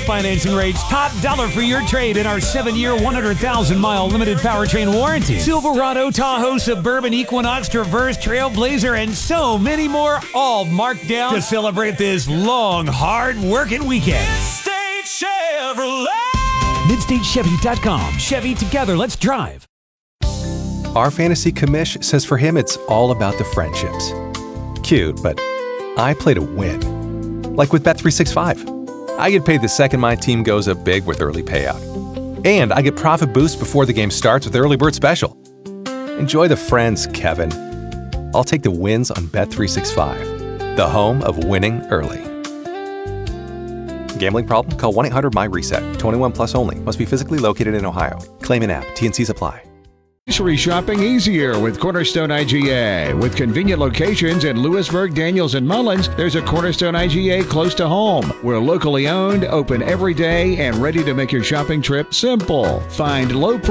financing rates, top dollar for your trade in our 7-year, 100,000-mile limited powertrain warranty. Silverado, Tahoe, Suburban, Equinox, Traverse, Trailblazer, and so many more, all marked down to celebrate this long, hard-working weekend. Midstate Chevrolet. MidstateChevy.com. Chevy, together, let's drive. Our fantasy commish says for him it's all about the friendships. Cute, but I play to win. Like with Bet365. I get paid the second my team goes up big with early payout. And I get profit boost before the game starts with Early Bird Special. Enjoy the friends, Kevin. I'll take the wins on Bet365, the home of winning early. Gambling problem? Call 1-800-MY-RESET. 21 plus only. Must be physically located in Ohio. Claim in app. T&Cs apply. Grocery shopping easier with Cornerstone IGA. With convenient locations in Lewisburg, Daniels, and Mullins, there's a Cornerstone IGA close to home. We're locally owned, open every day, and ready to make your shopping trip simple. Find low